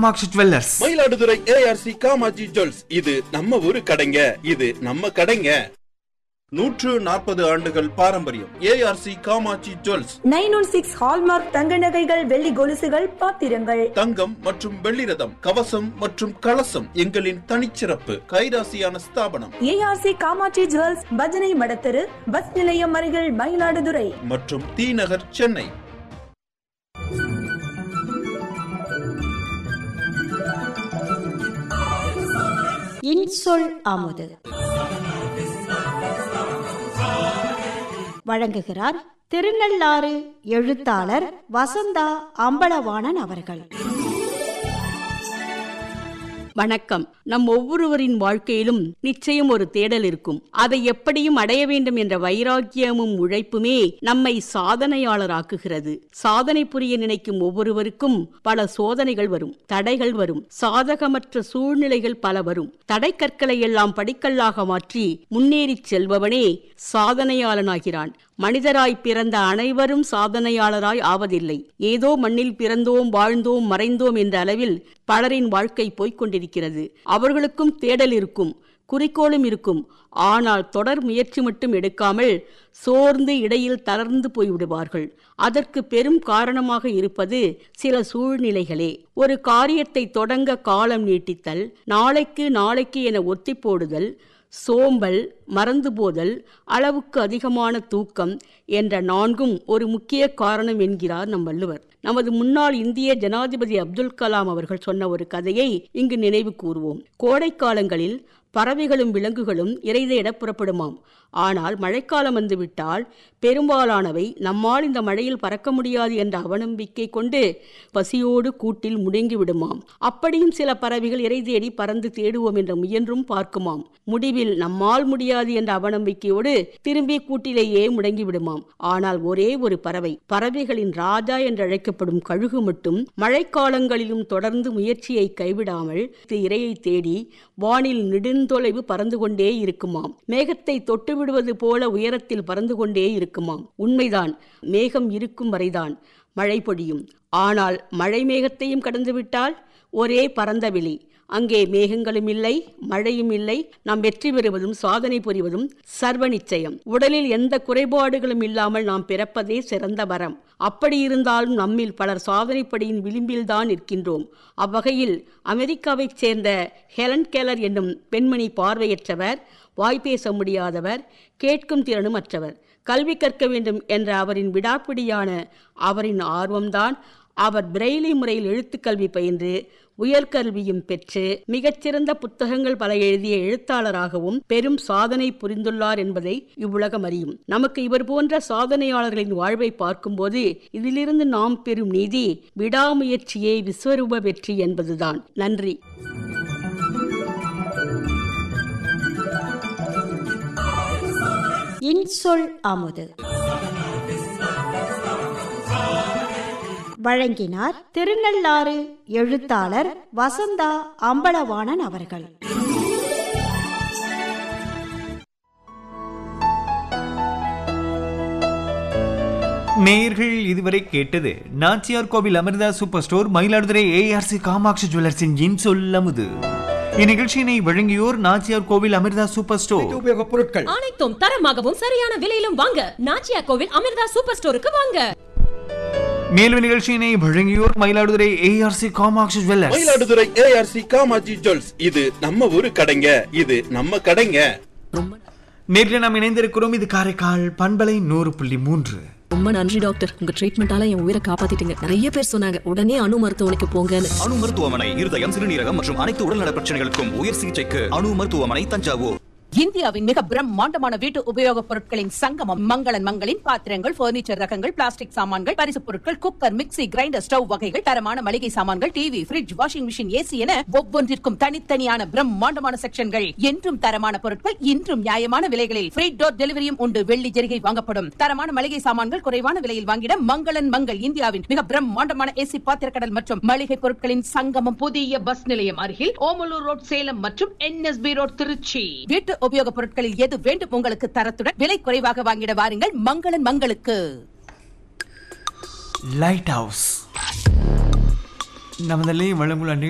Kamakshi jewellers. Mayiladuthurai ARC Kamakshi jewels. இது நம்ம ஊரு கடைங்க, இது நம்ம கடைங்க. 140 ஆண்டுகள் பாரம்பரியம். ARC Kamakshi jewels. 916 ஹால்மார்க் தங்க நகைகள், வெள்ளி கொலுசுகள், பாத்திரங்கள், தங்கம் மற்றும் வெள்ளி ரதம், கவசம் மற்றும் கலசம் எங்களின் தனிச்சிறப்பு. கைராசியான ஸ்தாபனம் ஏஆர்சி காமாட்சி ஜுவல்ஸ், பஜனை மடத்தெரு, பஸ் நிலையம் அருகில், மயிலாடுதுறை மற்றும் தி நகர், சென்னை. இன்சொல் அமுது வழங்குகிறார் திருநள்ளாறு எழுத்தாளர் வசந்தா அம்பலவாணன் அவர்கள். வணக்கம். நம் ஒவ்வொருவரின் வாழ்க்கையிலும் நிச்சயம் ஒரு தேடல் இருக்கும். அதை எப்படியும் அடைய வேண்டும் என்ற வைராக்கியமும் உழைப்புமே நம்மை சாதனையாளராக்குகிறது. சாதனை புரிய நினைக்கும் ஒவ்வொருவருக்கும் பல சோதனைகள் வரும், தடைகள் வரும், சாதகமற்ற சூழ்நிலைகள் பல வரும். தடைக்கற்களை எல்லாம் படிக்கல்லாக மாற்றி முன்னேறி செல்பவனே சாதனையாளனாகிறான். மனிதராய் பிறந்த அனைவரும் சாதனையாளராய் ஆவதில்லை. ஏதோ மண்ணில் பிறந்தோம், வாழ்ந்தோம், மறைந்தோம் என்ற அளவில் பலரின் வாழ்க்கை போய்கொண்டிருக்கிறது. அவர்களுக்கும் தேடல் இருக்கும், குறிக்கோளும் இருக்கும். ஆனால் தொடர் முயற்சி மட்டும் எடுக்காமல் சோர்ந்து இடையில் தளர்ந்து போய்விடுவார்கள். அதற்கு பெரும் காரணமாக இருப்பது சில சூழ்நிலைகளே. ஒரு காரியத்தை தொடங்க காலம் நீட்டித்தல், நாளைக்கு என ஒத்தி போடுதல், சோம்பல், மறந்து போதல், அளவுக்கு அதிகமான தூக்கம் என்ற 4ம் ஒரு முக்கிய காரணம் என்கிறார் நம் வள்ளுவர். நமது முன்னாள் இந்திய ஜனாதிபதி அப்துல் கலாம் அவர்கள் சொன்ன ஒரு கதையை இங்கு நினைவு கூறுவோம். கோடைக்காலங்களில் பறவைகளும் விலங்குகளும் இரை தேட புறப்படுமாம். ஆனால் மழைக்காலம் வந்துவிட்டால் பெரும்பாலானவை நம்மால் இந்த மழையில் பறக்க முடியாது என்ற அவநம்பிக்கை கொண்டு பசியோடு கூட்டில் முடங்கி விடுமாம். அப்படியும் சில பறவைகள் இரை தேடி பறந்து தேடுவோம் என்ற முயன்றும் பார்க்குமாம். முடிவில் நம்மால் முடியாது என்ற அவநம்பிக்கையோடு திரும்பி கூட்டிலேயே முடங்கி விடுமாம். ஆனால் ஒரே ஒரு பறவை, பறவைகளின் ராஜா என்று அழைக்கப்படும் கழுகு மட்டும் மழைக்காலங்களிலும் தொடர்ந்து முயற்சியை கைவிடாமல் இரையை தேடி வானில் நெடுந்தொலைவு பறந்து கொண்டே இருக்குமாம். மேகத்தை தொட்டு விடுவது போல உயரத்தில் பறந்து கொண்டே இருக்குமாம். உண்மைதான், மேகம் இருக்கும் வரைதான் மழை பொழியும். ஆனால் மழை மேகத்தையும் கடந்துவிட்டால் ஒரே பரந்த வெளி. அங்கே மேகங்களும் இல்லை, மழையும் இல்லை. நாம் வெற்றி பெறுவதும் சாதனை புரிவதும் சர்வ நிச்சயம். உடலில் எந்த குறைபாடுகளும் இல்லாமல் நாம் பிறப்பதே சிறந்த வரம். அப்படி இருந்தாலும் நம்மில் பலர் சாதனைப்படியின் விளிம்பில்தான் இருக்கின்றோம். அவ்வகையில் அமெரிக்காவைச் சேர்ந்த ஹெலன் கெல்லர் என்னும் பெண்மணி பார்வையற்றவர், வாய்ப்பேச முடியாதவர், கேட்கும் திறனும் அற்றவர். கல்வி கற்க வேண்டும் என்ற அவரின் விடாப்பிடியான அவரின் ஆர்வம்தான் அவர் பிரெய்லி முறையில் எழுத்துக்கல்வி பயின்று உயர்கல்வியும் பெற்று மிகச்சிறந்த புத்தகங்கள் பல எழுதிய எழுத்தாளராகவும் பெரும் சாதனை புரிந்துள்ளார் என்பதை இவ்வுலகம் அறியும். நமக்கு இவர் போன்ற சாதனையாளர்களின் வாழ்வை பார்க்கும்போது இதிலிருந்து நாம் பெறும் நீதி விடாமுயற்சியே விஸ்வரூப வெற்றி என்பதுதான். நன்றி. இன்சொல் அமுது வழங்கினார் திருநள்ளாறு எழுத்தாளர் வசந்தா அம்பலவாணன் அவர்கள். நேயர்கள் இதுவரை கேட்டது நாச்சியார் கோவில் Amrita super store, Mayiladuthurai ARC Kamakshi ஜுவல்லர்ஸின் இன்சொல் அமுது. இந்நிகழ்ச்சியினை வழங்கியோர் நாச்சியார் கோவில் அமிர்தா சூப்பர் ஸ்டோர். உபயோகப் பொருட்கள் அனைத்தும் தரமாகவும் சரியான விலையிலும் வாங்க நாச்சியார் கோவில் அமிர்தா சூப்பர் ஸ்டோருக்கு வாங்க. மேலும் நிகழ்ச்சியினை வழங்கியோர் Mayiladuthurai ARC Kamakshi jewellers. Mayiladuthurai ARC Kamakshi jewels. இது நம்ம ஊரு கடைங்க, இது நம்ம கடைங்க. நேரில் நாம் இணைந்திருக்கிறோம். இது காரைக்கால் பண்பலை 100.3. ரொம்ப நன்றி டாக்டர், உங்க ட்ரீட்மெண்டால என் உயிரை காப்பாத்திட்டீங்க. நிறைய பேர் சொன்னாங்க உடனே அணு மருத்துவமனைக்கு போங்கன்னு. அணு மருத்துவமனை இருதயம், சிறுநீரகம் மற்றும் அனைத்து உடல்நல பிரச்சனைகளுக்கும் உயர் சிகிச்சைக்கு அணு மருத்துவமனை, தஞ்சாவூர். இந்தியாவின் மிக பிரம்மாண்டமான வீட்டு உபயோகப் பொருட்களின் சங்கமம் மங்களன் மங்களின் பாத்திரங்கள், பர்னிச்சர் ரகங்கள், பிளாஸ்டிக் சாமான்கள், பரிசு பொருட்கள், குக்கர், மிக்ஸி, கிரைண்டர், ஸ்டவ் வகைகள், தரமான மளிகை சாமான்கள், TV, fridge, washing machine, AC என ஒவ்வொன்றிற்கும் தனித்தனியான பிரம்மாண்டமான செக்ஷன்கள். என்றும் தரமான பொருட்கள், இன்றும் நியாயமான விலைகளில் ஃப்ரீ டோர் டெலிவரியும் உண்டு. வெள்ளி ஜெரிகை வாங்கப்படும். தரமான மளிகை சாமான்கள் குறைவான விலையில் வாங்கிட மங்களன் மங்கள். இந்தியாவின் மிக பிரம்மாண்டமான ஏசி பாத்திரக்கடல் மற்றும் மளிகை பொருட்களின் சங்கமம். புதிய பஸ் நிலையம் அருகில் ஓமலூர் ரோட், சேலம் மற்றும் NSB ரோட், திருச்சி. வீட்டு உபயோகப் பொருட்களில் எது வேண்டும் உங்களுக்கு தரத்துடன் விலை குறைவாக வாங்கிட வாருங்கள் மங்களன் மங்களுக்கு. Light house நமதல்லே வழங்குள்ள